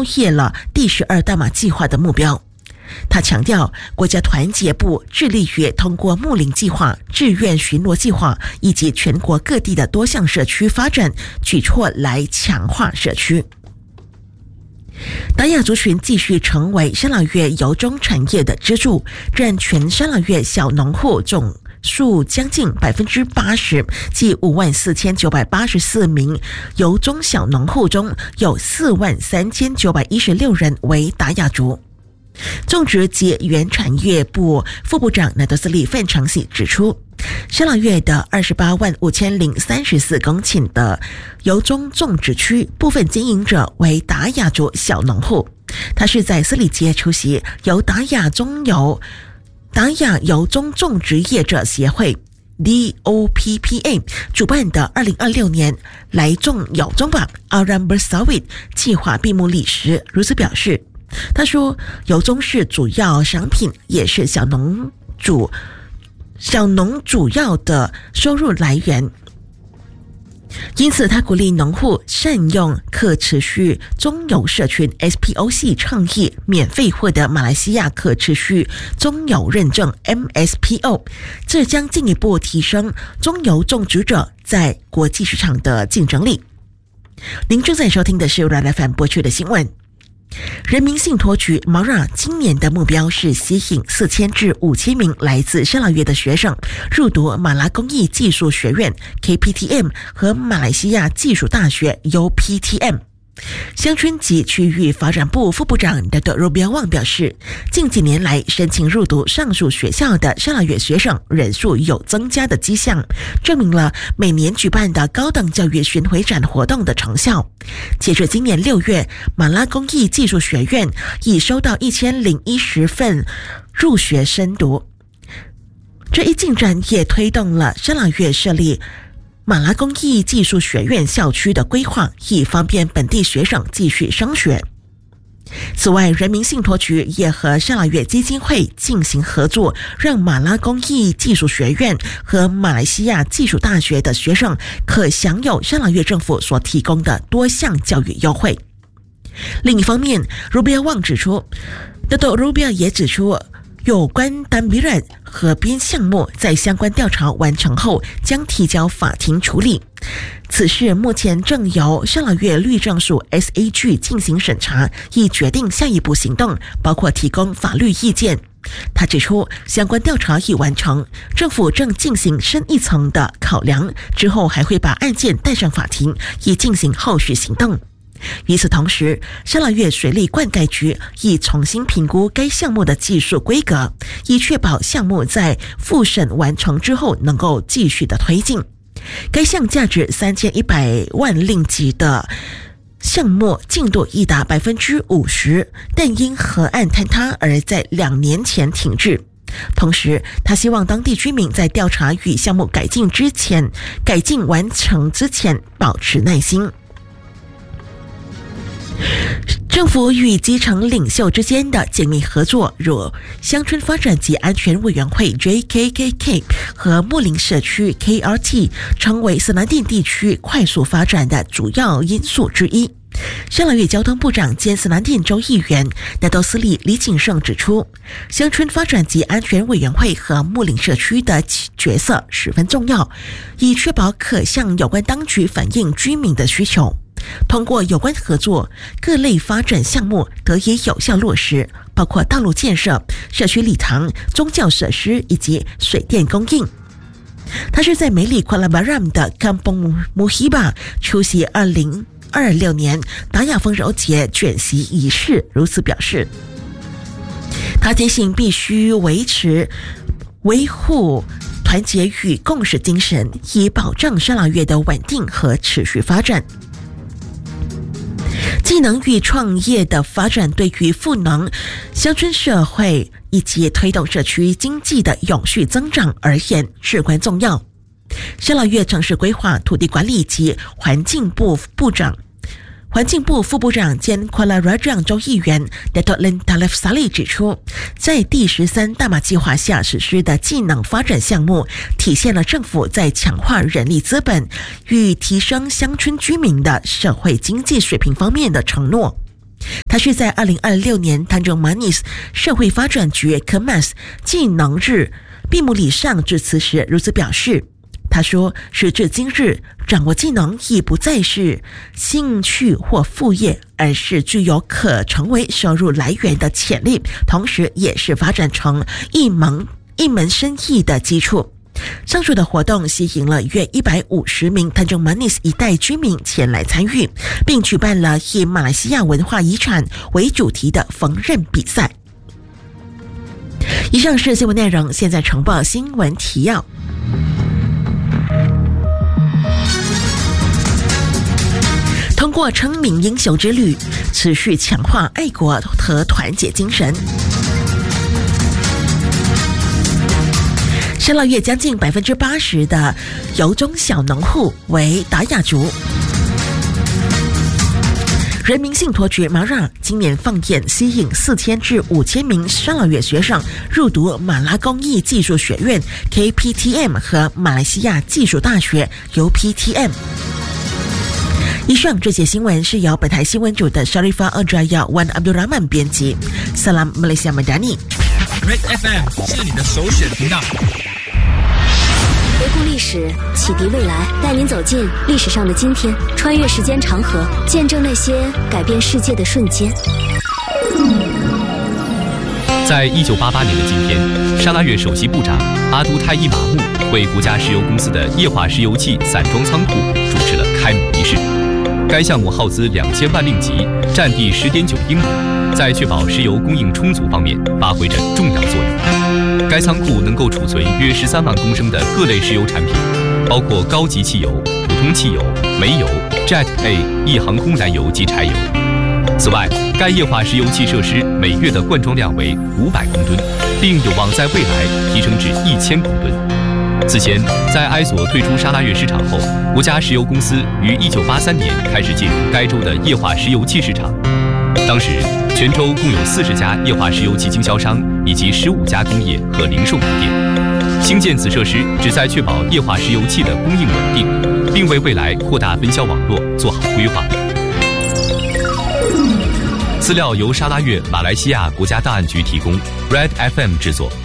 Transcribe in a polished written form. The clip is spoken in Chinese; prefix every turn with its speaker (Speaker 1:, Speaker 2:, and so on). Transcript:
Speaker 1: 超越了第12大马计划的目标。他强调，国家团结部致力于通过睦邻计划、志愿巡逻计划以及全国各地的多项社区发展举措来强化社区。达雅族群继续成为沙拉越由中产业的支柱，占全沙拉越小农户总数将近 80%， 即 54,984 名由中小农户中有 43,916 人为达雅族。种植及原产业部副部长纳多斯利范长喜指出，沙拉越的285034公顷的由中种植区部分经营者为达雅族小农户。他是在斯里街出席由达雅由中种植业者协会 DOPPA 主办的2026年来种有中吧 Aram Bersawit 计划闭幕礼时如此表示。他说，油棕是主要商品，也是小农主要的收入来源。因此他鼓励农户善用可持续棕油社群 SPOC 倡议免费获得马来西亚可持续棕油认证 MSPO， 这将进一步提升棕油种植者在国际市场的竞争力。您正在收听的是由RAN FM播出的新闻。人民信托局 MARA 今年的目标是吸引4000至5000名来自沙拉越的学生入读马拉工艺技术学院 KPTM 和马来西亚技术大学 UPTM。乡村及区域发展部副部长 Dato' Rubiah Wang 表示，近几年来申请入读上述学校的沙拉越学生人数有增加的迹象，证明了每年举办的高等教育巡回展活动的成效。截至今年6月，马拉工艺技术学院已收到1010份入学申读。这一进展也推动了沙拉越设立马拉工艺技术学院校区的规划，以方便本地学生继续升学。此外，人民信托局也和沙拉越基金会进行合作，让马拉工艺技术学院和马来西亚技术大学的学生可享有沙拉越政府所提供的多项教育优惠。另一方面， Rubiah Wang 指出， Dato' Rubiah 也指出，有关丹比人河边项目在相关调查完成后将提交法庭处理，此事目前正由沙拉越律政署 SAG 进行审查，以决定下一步行动，包括提供法律意见。他指出，相关调查已完成，政府正进行深一层的考量，之后还会把案件带上法庭，以进行后续行动。与此同时，沙拉越水利灌溉局已重新评估该项目的技术规格，以确保项目在复审完成之后能够继续的推进。该项价值3100万令吉的项目进度已达 50%， 但因河岸坍塌而在2年前停滞。同时，他希望当地居民在调查与项目改进完成之前保持耐心。政府与基层领袖之间的紧密合作，如乡村发展及安全委员会 JKKK 和睦邻社区 KRT， 成为斯兰甸地区快速发展的主要因素之一。沙拉越交通部长兼斯兰甸州议员纳多斯利李景胜指出，乡村发展及安全委员会和睦邻社区的角色十分重要，以确保可向有关当局反映居民的需求。通过有关合作，各类发展项目得以有效落实，包括道路建设、社区礼堂、宗教设施以及水电供应。他是在梅里夸拉巴让的 Kampung Muhibah 出席2026年达雅丰柔节卷席仪式，如此表示。他提醒必须维护团结与共识精神，以保障沙拉越的稳定和持续发展。技能与创业的发展对于赋能乡村社会以及推动社区经济的永续增长而言至关重要。沙拉越城市规划土地管理及环境部副部长兼夸拉拉让州议员 Dato' Len Talef Saleh 指出，在第13大马计划下实施的技能发展项目，体现了政府在强化人力资本与提升乡村居民的社会经济水平方面的承诺。 他是在2026年tanjung manis 社会发展局 Kemas 技能日闭幕礼上致辞时如此表示。他说，时至今日，掌握技能已不再是兴趣或副业，而是具有可成为收入来源的潜力，同时也是发展成一门生意的基础。上述的活动吸引了约150名tanjung manis一带居民前来参与，并举办了以马来西亚文化遗产为主题的缝纫比赛。以上是新闻内容，现在呈报新闻提要。通过称名英雄之旅，持续强化爱国和团结精神。沙捞越将近80%的由中小农户为达雅族。人民信托局 MARA 今年放眼吸引4000至5000名沙捞越学生入读马拉工艺技术学院 KPTM 和马来西亚技术大学 UPTM。以上这些新闻是由本台新闻组的 Sharifah Adraya Wan Abdul Rahman 编辑。Salam Malaysia Madani。
Speaker 2: Red FM 是你的首选频道。
Speaker 3: 回顾历史，启迪未来，带您走进历史上的今天，穿越时间长河，见证那些改变世界的瞬间。
Speaker 4: 在1988年的今天，沙拉越首席部长阿都泰伊马木为国家石油公司的液化石油气散装仓库主持了开幕仪式。该项目耗资2000万令吉，占地10.9英亩，在确保石油供应充足方面发挥着重要作用。该仓库能够储存约13万公升的各类石油产品，包括高级汽油、普通汽油、煤油、Jet A 航空燃油及柴油。此外，该液化石油气设施每月的灌装量为500公吨，并有望在未来提升至1000公吨。此前，在埃索退出沙拉越市场后，国家石油公司于1983年开始进入该州的液化石油气市场。当时，全州共有40家液化石油气经销商以及15家工业和零售门店。兴建此设施旨在确保液化石油气的供应稳定，并为未来扩大分销网络做好规划。资料由沙拉越马来西亚国家档案局提供 ，Red FM 制作。